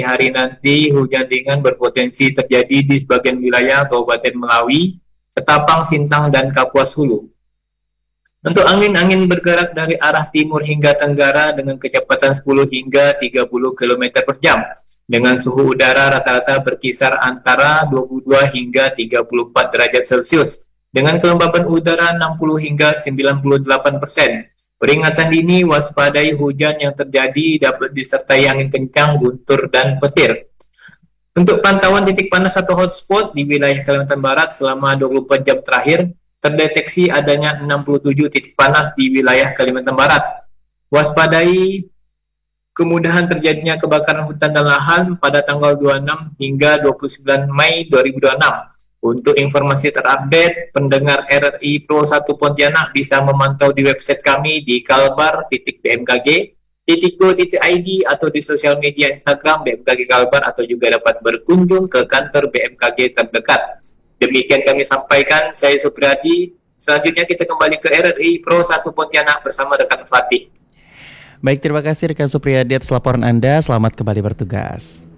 hari nanti hujan ringan berpotensi terjadi di sebagian wilayah Kabupaten Melawi, Ketapang, Sintang, dan Kapuas Hulu. Untuk angin bergerak dari arah timur hingga tenggara dengan kecepatan 10 hingga 30 km per jam, dengan suhu udara rata-rata berkisar antara 22 hingga 34 derajat Celcius, dengan kelembapan udara 60 hingga 98%. Peringatan dini waspadai hujan yang terjadi dapat disertai angin kencang, guntur, dan petir. Untuk pantauan titik panas atau hotspot di wilayah Kalimantan Barat selama 24 jam terakhir, terdeteksi adanya 67 titik panas di wilayah Kalimantan Barat. Waspadai kemudahan terjadinya kebakaran hutan dan lahan pada tanggal 26 hingga 29 Mei 2026. Untuk informasi terupdate, pendengar RRI Pro 1 Pontianak bisa memantau di website kami di kalbar.bmkg.go.id atau di sosial media Instagram BMKG Kalbar, atau juga dapat berkunjung ke kantor BMKG terdekat. Demikian kami sampaikan, saya Supriyadi. Selanjutnya kita kembali ke RRI Pro 1 Pontianak bersama rekan Fatih. Baik, terima kasih rekan Supriyadi atas laporan Anda. Selamat kembali bertugas.